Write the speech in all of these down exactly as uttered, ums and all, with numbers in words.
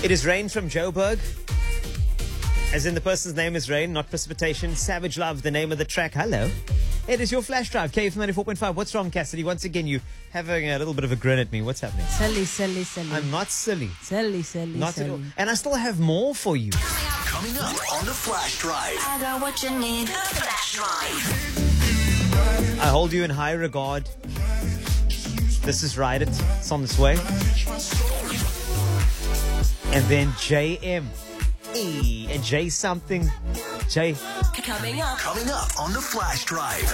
It is Rain from Joburg. As in the person's name is Rain, not precipitation. Savage Love, the name of the track. Hello. It is your flash drive, K F M ninety-four point five. What's wrong, Cassidy? Once again, you having a little bit of a grin at me. What's happening? Silly, silly, silly. I'm not silly. Silly, silly, Not silly. at all. And I still have more for you. Coming up on the Flash Drive. I got what you need. The Flash Drive. I hold you in high regard. This is Ride It. It's on this way. And then J M. E and J something. J. Coming up. Coming up on the Flash Drive.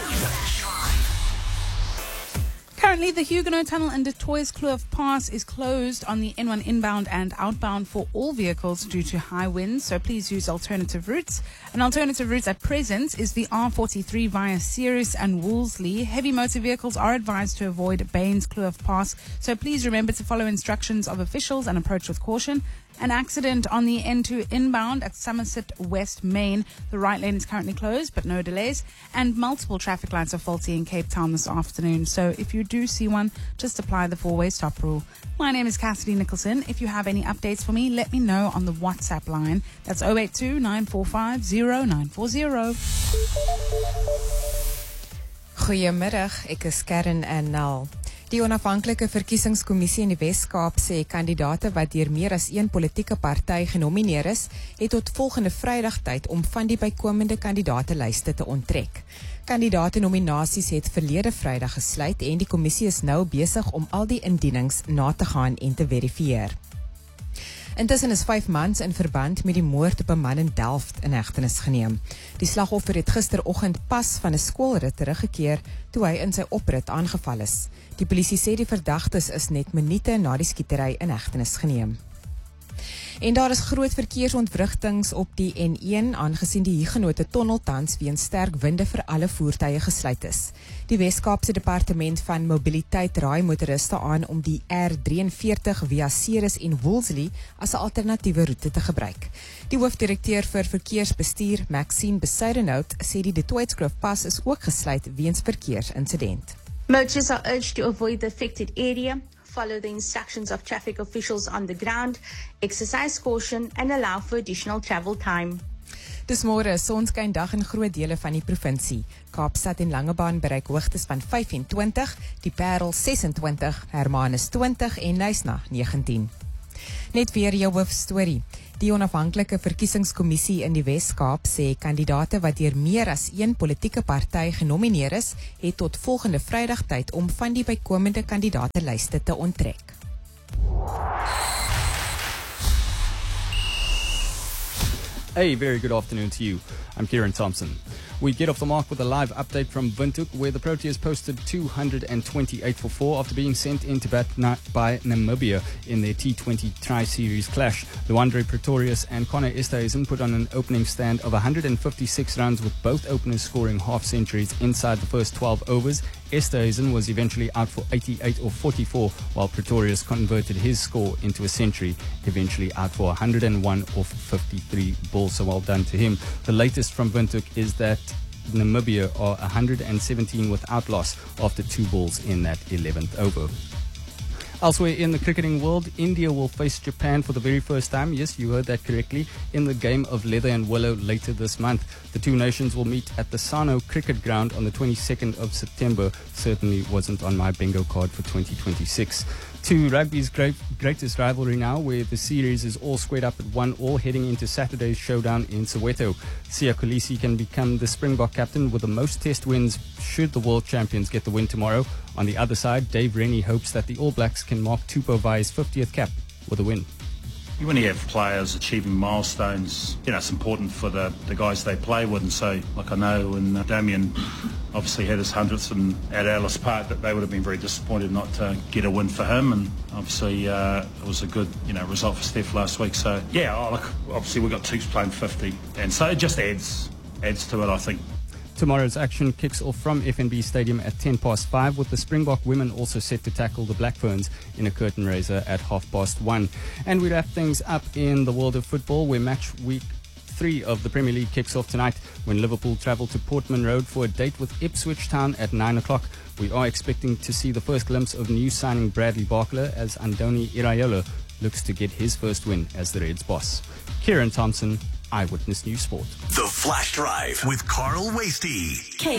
Currently, the Huguenot Tunnel and Du Toitskloof Pass is closed on the N one inbound and outbound for all vehicles due to high winds, so please use alternative routes. An alternative route at present is the R forty-three via Ceres and Wolseley. Heavy motor vehicles are advised to avoid Baines Kloof Pass, so please remember to follow instructions of officials and approach with caution. An accident on the N two inbound at Somerset West Main. The right lane is currently closed, but no delays. And multiple traffic lights are faulty in Cape Town this afternoon. So if you do see one, just apply the four-way stop rule. My name is Cassidy Nicholson. If you have any updates for me, let me know on the WhatsApp line. That's zero eight two, nine four five, zero nine four zero. Goeiemiddag, ek is Karen en Nel. Die onafhanklike verkiesingskommissie in die Wes-Kaap sê kandidaate wat deur meer as een politieke party genomineer is, het tot volgende Vrydag tyd om van die bykomende kandidaatelyste te onttrek. Kandidaate nominasies het verlede Vrydag gesluit en die kommissie is nou besig om al die indienings na te gaan en te verifieer. Intussen is vyf mans in verband met die moord op 'n man in Delft in hegtenis geneem. Die slagoffer het gisteroggend pas van 'n skoolrit teruggekeer toe hy in sy oprit aangeval is. Die polisie sê die verdagtes is net minute na die skietery in hegtenis geneem. En daar is groot verkeersontwrigtings op die N een aangesien die Huguenot Tunnel tans weens sterk winde vir alle voertuie gesluit is. Die Wes-Kaapse Departement van Mobiliteit raai motoriste aan om die R drieënveertig via Ceres en Wolseley as 'n alternatiewe roete te gebruik. Die hoofdirekteur vir verkeersbestuur, Maxine Besuidenhout, sê die Du Toitskloof Pas is ook gesluit weens verkeersinsident. Motorists are urged to avoid the affected area, follow the instructions of traffic officials on the ground, exercise caution and allow for additional travel time. Dis môre 'n sonskyndag in groot dele van die provinsie. Kaapstad en Langebaan bereik hoogtes van vyfentwintig, die Parel sesentwintig, Hermanus twintig en Nyasa negentien. Net weer jou hoofstorie. Die onafhanklike verkiesingskommissie in die Wes-Kaap sê kandidaate wat deur meer as een politieke party genomineer is, het tot volgende Vrydag tyd om van die bykomende kandidaatelyste te onttrek. A very good afternoon to you. I'm Kieran Thompson. We get off the mark with a live update from Windhoek, where the Proteas posted two hundred twenty-eight for four after being sent into bat by Namibia in their T twenty Tri-Series clash. Luandre Pretorius and Connor Esterhuizen put on an opening stand of one hundred fifty-six runs, with both openers scoring half centuries inside the first twelve overs. Esterhuizen was eventually out for eighty-eight or forty-four, while Pretorius converted his score into a century, eventually out for one hundred one or fifty-three balls, so well done to him. The latest from Windhoek is that Namibia are one hundred seventeen without loss after two balls in that eleventh over. Elsewhere in the cricketing world, India will face Japan for the very first time. Yes, you heard that correctly. In the game of leather and willow later this month. The two nations will meet at the Sano Cricket Ground on the twenty-second of September. Certainly wasn't on my bingo card for twenty twenty-six. To rugby's great, greatest rivalry now, where the series is all squared up at one all, heading into Saturday's showdown in Soweto. Siya Kolisi can become the Springbok captain with the most test wins should the world champions get the win tomorrow. On the other side, Dave Rennie hopes that the All Blacks can mark Tupou Vai's fiftieth cap with a win. When you have players achieving milestones, you know, it's important for the, the guys they play with. And so, like I know when uh, Damien obviously had his hundredth in, at Ellis Park, that they would have been very disappointed not to get a win for him. And obviously uh, it was a good, you know, result for Steph last week. So, yeah, oh, look, obviously we've got Tupou playing fifty. And so it just adds, adds to it, I think. Tomorrow's action kicks off from F N B Stadium at ten past five, with the Springbok women also set to tackle the Black Ferns in a curtain raiser at half past one. And we wrap things up in the world of football, where match week three of the Premier League kicks off tonight when Liverpool travel to Portman Road for a date with Ipswich Town at nine o'clock. We are expecting to see the first glimpse of new signing Bradley Barkler as Andoni Iraola looks to get his first win as the Reds boss. Kieran Thompson, Eyewitness News Sport. The Flash Drive with Carl Wasty. K